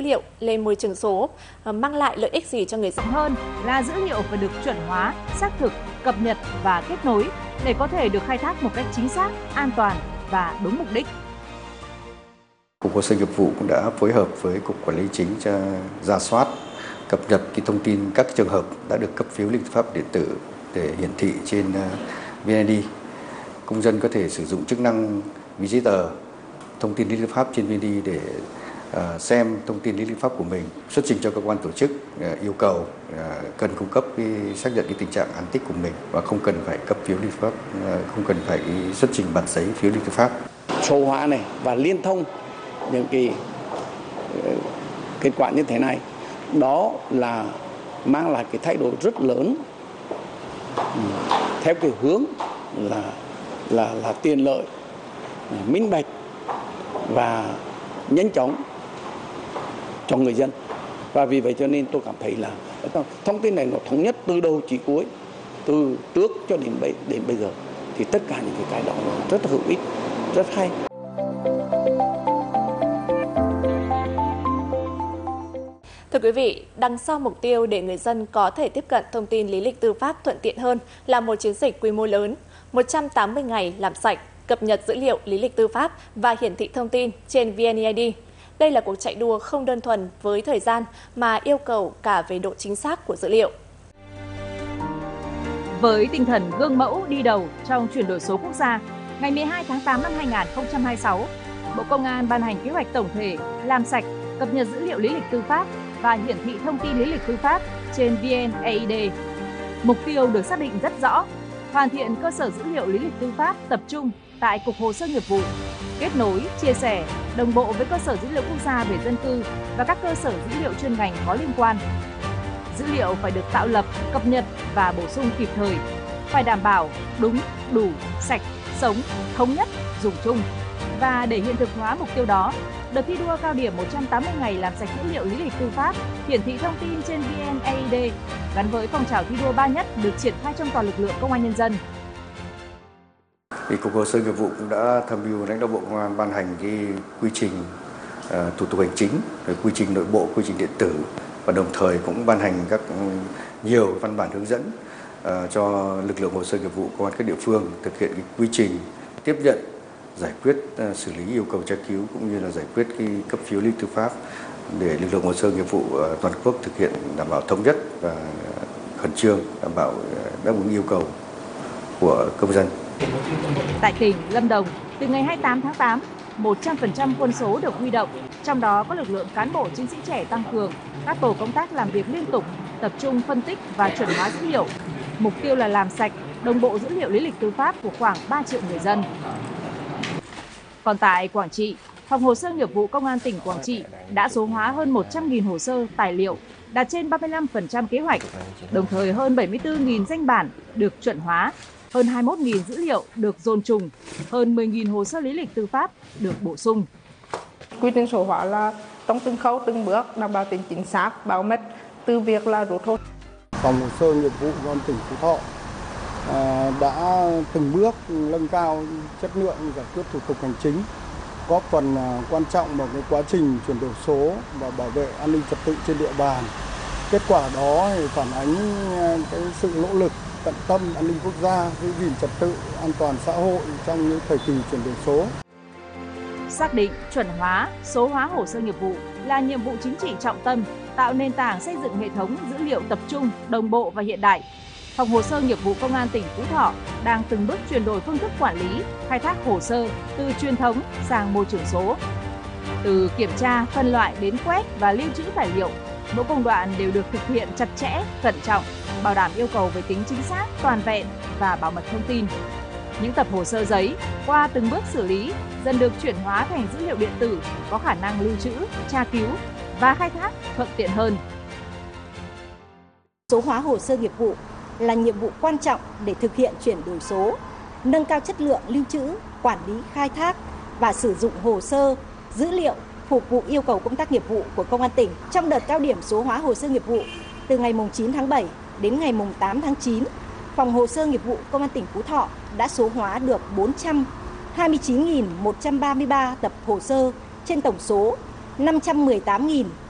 liệu lên môi trường số mang lại lợi ích gì cho người dân? Hơn là dữ liệu phải được chuẩn hóa, xác thực, cập nhật và kết nối để có thể được khai thác một cách chính xác, an toàn và đúng mục đích. Cục Hồ sơ Nghiệp vụ cũng đã phối hợp với Cục Quản lý Chính cho rà soát, cập nhật thông tin các trường hợp đã được cấp phiếu lý lịch tư pháp điện tử để hiển thị trên VNeID. Công dân có thể sử dụng chức năng Visitor thông tin lý lịch tư pháp trên VNeID để xem thông tin lý lịch tư pháp của mình, xuất trình cho cơ quan tổ chức yêu cầu cần cung cấp xác nhận tình trạng án tích của mình và không cần phải cấp phiếu lý lịch tư pháp, không cần phải xuất trình bản giấy phiếu lý lịch tư pháp. Số hóa này và liên thông những kết quả như thế này, đó là mang lại thay đổi rất lớn theo hướng là tiện lợi, minh bạch và nhanh chóng cho người dân. Và vì vậy cho nên tôi cảm thấy là thông tin này nó thống nhất từ đầu chí cuối, từ trước cho đến bây giờ, thì tất cả những cái đó rất hữu ích, rất hay. Thưa quý vị, đằng sau mục tiêu để người dân có thể tiếp cận thông tin lý lịch tư pháp thuận tiện hơn là một chiến dịch quy mô lớn, 180 ngày làm sạch, cập nhật dữ liệu lý lịch tư pháp và hiển thị thông tin trên VNeID. Đây là cuộc chạy đua không đơn thuần với thời gian mà yêu cầu cả về độ chính xác của dữ liệu. Với tinh thần gương mẫu đi đầu trong chuyển đổi số quốc gia, ngày 12 tháng 8 năm 2026, Bộ Công an ban hành kế hoạch tổng thể làm sạch, cập nhật dữ liệu lý lịch tư pháp và hiển thị thông tin lý lịch tư pháp trên VNeID. Mục tiêu được xác định rất rõ: hoàn thiện cơ sở dữ liệu lý lịch tư pháp tập trung tại Cục Hồ sơ Nghiệp vụ, kết nối, chia sẻ, đồng bộ với cơ sở dữ liệu quốc gia về dân cư và các cơ sở dữ liệu chuyên ngành có liên quan. Dữ liệu phải được tạo lập, cập nhật và bổ sung kịp thời, phải đảm bảo đúng, đủ, sạch, sống, thống nhất, dùng chung. Và để hiện thực hóa mục tiêu đó, đợt thi đua cao điểm 180 ngày làm sạch dữ liệu lý lịch tư pháp, hiển thị thông tin trên VNeID gắn với phong trào thi đua 3 nhất được triển khai trong toàn lực lượng Công an nhân dân. Cục Hồ sơ Nghiệp vụ cũng đã tham mưu lãnh đạo Bộ Công an ban hành quy trình thủ tục hành chính, quy trình nội bộ, quy trình điện tử và đồng thời cũng ban hành nhiều văn bản hướng dẫn cho lực lượng hồ sơ nghiệp vụ công an các địa phương thực hiện quy trình tiếp nhận, giải quyết, xử lý yêu cầu tra cứu cũng như là giải quyết cấp phiếu lý lịch tư pháp để lực lượng hồ sơ nghiệp vụ toàn quốc thực hiện đảm bảo thống nhất và khẩn trương, đảm bảo đáp ứng yêu cầu của công dân. Tại tỉnh Lâm Đồng, từ ngày 28 tháng 8, 100% quân số được huy động, trong đó có lực lượng cán bộ chiến sĩ trẻ tăng cường, các tổ công tác làm việc liên tục, tập trung phân tích và chuẩn hóa dữ liệu. Mục tiêu là làm sạch, đồng bộ dữ liệu lý lịch tư pháp của khoảng 3 triệu người dân. Còn tại Quảng Trị, Phòng Hồ sơ Nghiệp vụ Công an tỉnh Quảng Trị đã số hóa hơn 100.000 hồ sơ tài liệu, đạt trên 35% kế hoạch, đồng thời hơn 74.000 danh bản được chuẩn hóa, hơn 21.000 dữ liệu được dồn trùng, hơn 10.000 hồ sơ lý lịch tư pháp được bổ sung. Quy trình số hóa là trong từng khâu, từng bước đảm bảo tính chính xác, bảo mật từ việc là rút hồ. Phòng Hồ sơ Nghiệp vụ Công an tỉnh Phú Thọ đã từng bước nâng cao chất lượng giải quyết thủ tục hành chính, góp phần quan trọng vào quá trình chuyển đổi số và bảo vệ an ninh trật tự trên địa bàn. Kết quả đó thì phản ánh sự nỗ lực tận tâm an ninh quốc gia, giữ gìn trật tự an toàn xã hội trong những thời kỳ chuyển đổi số. Xác định, chuẩn hóa, số hóa hồ sơ nghiệp vụ là nhiệm vụ chính trị trọng tâm, tạo nền tảng xây dựng hệ thống dữ liệu tập trung, đồng bộ và hiện đại. Phòng Hồ sơ Nghiệp vụ Công an tỉnh Phú Thọ đang từng bước chuyển đổi phương thức quản lý, khai thác hồ sơ từ truyền thống sang môi trường số. Từ kiểm tra, phân loại đến quét và lưu trữ tài liệu, mỗi công đoạn đều được thực hiện chặt chẽ, cẩn trọng, bảo đảm yêu cầu về tính chính xác, toàn vẹn và bảo mật thông tin. Những tập hồ sơ giấy qua từng bước xử lý dần được chuyển hóa thành dữ liệu điện tử có khả năng lưu trữ, tra cứu và khai thác thuận tiện hơn. Số hóa hồ sơ nghiệp vụ là nhiệm vụ quan trọng để thực hiện chuyển đổi số, nâng cao chất lượng lưu trữ, quản lý, khai thác và sử dụng hồ sơ, dữ liệu phục vụ yêu cầu công tác nghiệp vụ của Công an tỉnh. Trong đợt cao điểm số hóa hồ sơ nghiệp vụ từ ngày 9 tháng 7 đến ngày 8 tháng 9, Phòng Hồ sơ Nghiệp vụ Công an tỉnh Phú Thọ đã số hóa được 429.133 tập hồ sơ trên tổng số